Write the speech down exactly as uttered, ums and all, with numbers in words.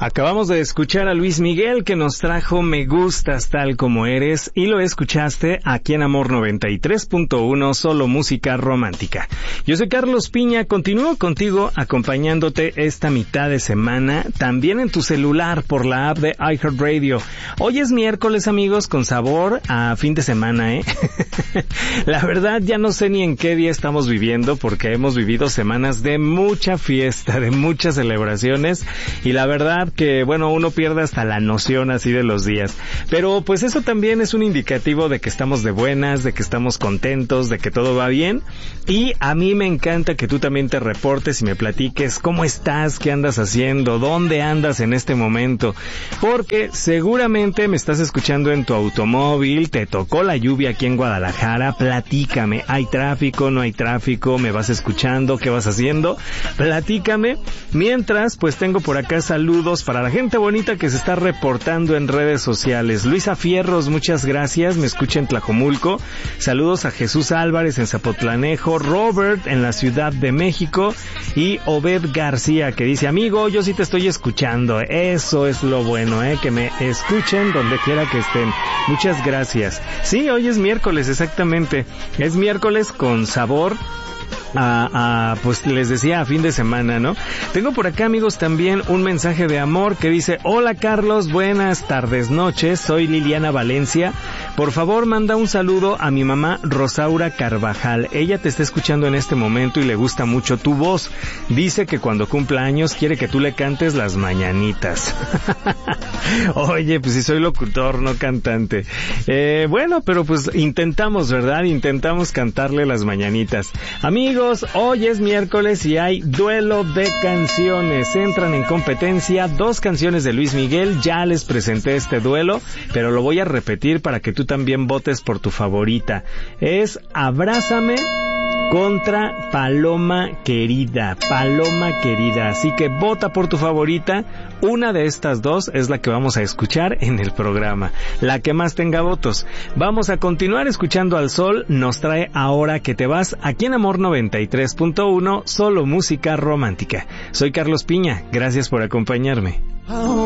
Acabamos de escuchar a Luis Miguel, que nos trajo Me Gustas Tal Como Eres, y lo escuchaste aquí en Amor noventa y tres punto uno, solo música romántica. Yo soy Carlos Piña, continúo contigo acompañándote esta mitad de semana, también en tu celular por la app de iHeartRadio. Hoy es miércoles, amigos, con sabor a fin de semana, ¿eh? La verdad ya no sé ni en qué día estamos viviendo, porque hemos vivido semanas de mucha fiesta, de muchas celebraciones, y la verdad que, bueno, uno pierde hasta la noción así de los días. Pero pues eso también es un indicativo de que estamos de buenas, de que estamos contentos, de que todo va bien. Y a mí me encanta que tú también te reportes y me platiques cómo estás, qué andas haciendo, dónde andas en este momento. Porque seguramente me estás escuchando en tu automóvil, te tocó la lluvia aquí en Guadalajara. Platícame, ¿hay tráfico, no hay tráfico? ¿Me vas escuchando? ¿Qué vas haciendo? Platícame. Mientras, pues tengo por acá saludos para la gente bonita que se está reportando en redes sociales. Luisa Fierros, muchas gracias, me escucha en Tlajomulco. Saludos a Jesús Álvarez en Zapotlanejo, Robert en la Ciudad de México y Obed García, que dice: amigo, yo sí te estoy escuchando. Eso es lo bueno, eh, que me escuchen donde quiera que estén. Muchas gracias. Sí, hoy es miércoles, exactamente. Es miércoles con sabor A, a, pues les decía, a fin de semana, ¿no? Tengo por acá, amigos, también un mensaje de amor que dice: hola Carlos, buenas tardes, noches, soy Liliana Valencia, por favor manda un saludo a mi mamá Rosaura Carvajal, ella te está escuchando en este momento y le gusta mucho tu voz, dice que cuando cumpla años quiere que tú le cantes las mañanitas. Oye, pues si soy locutor, no cantante. Eh, bueno, pero pues intentamos, ¿verdad? Intentamos cantarle las mañanitas. Amigos, hoy es miércoles y hay duelo de canciones. Entran en competencia dos canciones de Luis Miguel. Ya les presenté este duelo, pero lo voy a repetir para que tú también votes por tu favorita. Es Abrázame contra Paloma Querida, Paloma Querida. Así que vota por tu favorita. Una de estas dos es la que vamos a escuchar en el programa, la que más tenga votos. Vamos a continuar escuchando al Sol. Nos trae Ahora que te vas, aquí en Amor noventa y tres punto uno, solo música romántica. Soy Carlos Piña, gracias por acompañarme.